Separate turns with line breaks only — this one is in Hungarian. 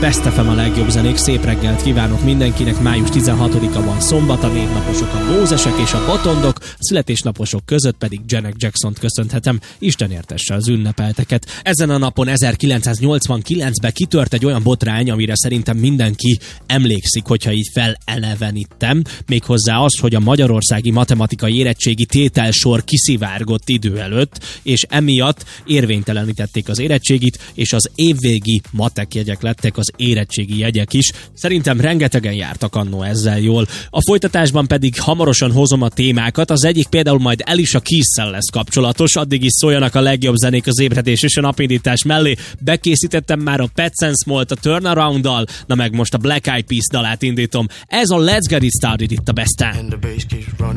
Best FM a legjobb zenék, szép reggelt kívánok mindenkinek. Május 16-a van szombat, a névnaposok a Mózesek és a Botondok, a születésnaposok között pedig Janet Jacksont köszönhetem. Isten értesse az ünnepelteket. Ezen a napon 1989-ben kitört egy olyan botrány, amire szerintem mindenki emlékszik, hogyha így felelevenítem. Méghozzá az, hogy a magyarországi matematikai érettségi tételsor kiszivárgott idő előtt, és emiatt érvénytelenítették az érettségit, és az évvégi matek jegyek lettek az érettségi jegyek is. Szerintem rengetegen jártak annó ezzel jól. A folytatásban pedig hamarosan hozom a témákat. Az egyik például majd Alicia Keys-szel lesz kapcsolatos, addig is szóljanak a legjobb zenék az ébredés és a napindítás mellé. Bekészítettem már a Pet Sense Malt a Turnaround-dal, na meg most a Black Eyed Peas dalát indítom. Ez a Let's Get It Started itt a Best Time.